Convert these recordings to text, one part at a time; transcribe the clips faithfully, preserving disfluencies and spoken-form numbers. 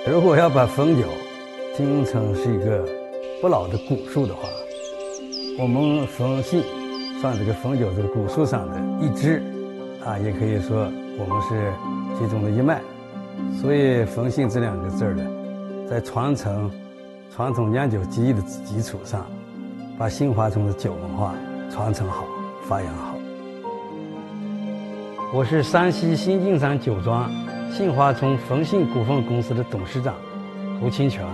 如果要把汾酒形容成是一个不老的古树的话，我们冯姓算这个汾酒这个古树上的一枝啊，也可以说我们是其中的一脉。所以冯姓这两个字儿呢，在传承传统酿酒技艺的基础上，把杏花村的酒文化传承好发扬好。我是山西新晋山酒庄杏花村冯姓股份公司的董事长胡清泉。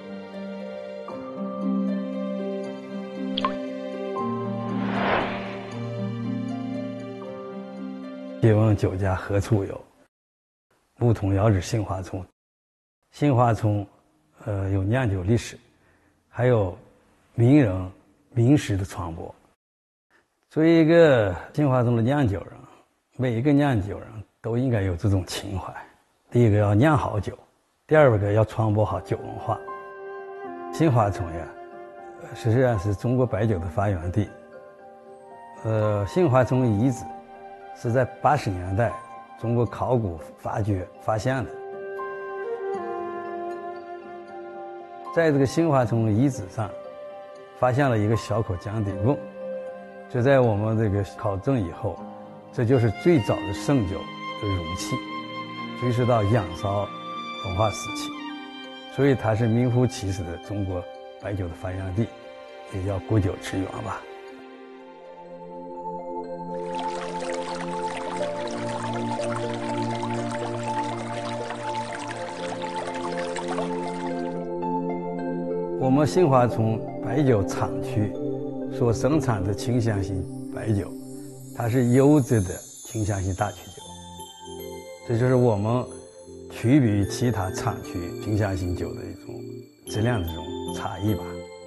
借问酒家何处有？牧童遥指杏花村。杏花村，呃，有酿酒历史，还有名人名食的传播。作为一个杏花村的酿酒人，每一个酿酒人都应该有这种情怀。第一个要酿好酒，第二个要传播好酒文化。杏花村呀，实际上是中国白酒的发源地。呃，杏花村遗址是在八十年代中国考古发掘发现的。在这个杏花村遗址上，发现了一个小口江底瓮，这在我们这个考证以后，这就是最早的盛酒的容器，追溯到仰韶文化时期，所以它是名副其实的中国白酒的发源地，也叫古酒之源吧。我们杏花村白酒产区所生产的清香型白酒，它是优质的清香型大曲酒，这就是我们区别于其他产区清香型酒的一种质量的这种差异吧。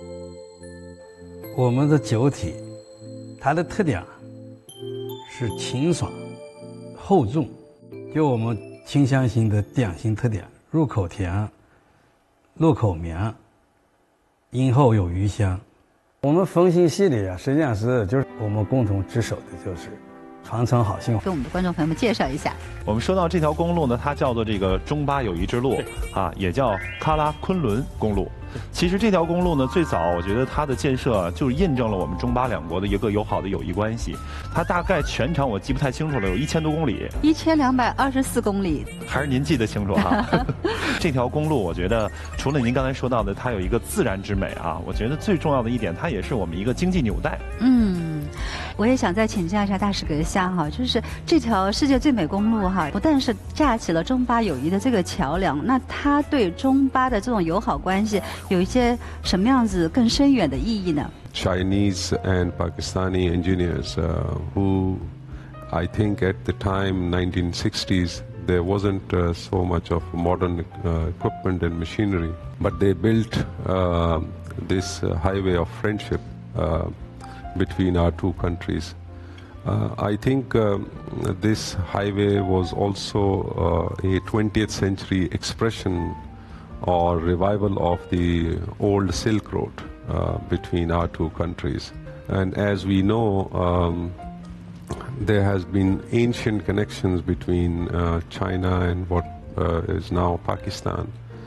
我们的酒体，它的特点是清爽、厚重，就我们清香型的典型特点：入口甜，入口绵。饮后有余香。我们冯姓系列啊，实际上是就是我们共同之首的就是传承好杏花。 给我们的观众朋友们介绍一下。 我们说到这条公路呢，它叫做这个中巴友谊之路啊，也叫喀拉昆仑公路。其实这条公路呢，最早我觉得它的建设就是印证了我们中巴两国的一个友好的友谊关系。它大概全长我记不太清楚了，有一千多公里， 一千两百二十四公里。 还是您记得清楚啊？这条公路我觉得除了您刚才说到的，它有一个自然之美啊，我觉得最重要的一点，它也是我们一个经济纽带。 嗯，我也想再请教一下大使阁下哈，就是这条世界最美公路哈，不但是架起了中巴友谊的这个桥梁，那它对中巴的这种友好关系有一些什么样子更深远的意义呢？ Chinese and Pakistani engineers uh, who I think at the time nineteen sixties there wasn't uh, so much of modern uh, equipment and machinery, but they built uh, this uh, highway of friendship uh, between our two countries. Uh, I think um, this highway was also uh, a twentieth century expression or revival of the old Silk Road uh, between our two countries. And as we know, um, there has been ancient connections between uh, China and what uh, is now Pakistan.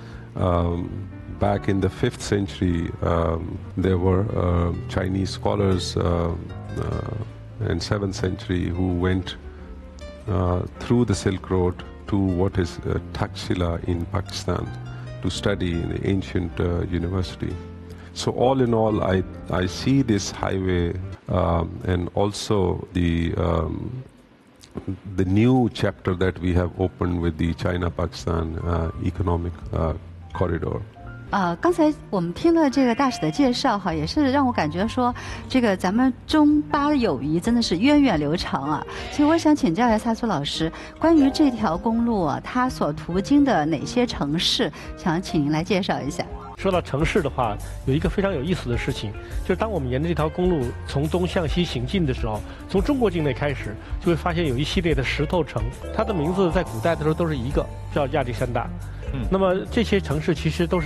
Um, back in the fifth century, um, there were uh, Chinese scholars uh, uh, in seventh century who went uh, through the Silk Road to what is uh, Takshila in Pakistan, to study in the ancient uh, university. So all in all, I, I see this highway um, and also the, um, the new chapter that we have opened with the China-Pakistan uh, economic uh, corridor. 呃，刚才我们听了这个大使的介绍哈，也是让我感觉说，这个咱们中巴的友谊真的是源远流长啊。所以我想请教一下萨苏老师，关于这条公路啊，它所途经的哪些城市，想请您来介绍一下。 说到城市的话，有一个非常有意思的事情，就是当我们沿着这条公路从东向西行进的时候，从中国境内开始，就会发现有一系列的石头城，它的名字在古代的时候都是一个，叫亚历山大。嗯，那么这些城市其实都是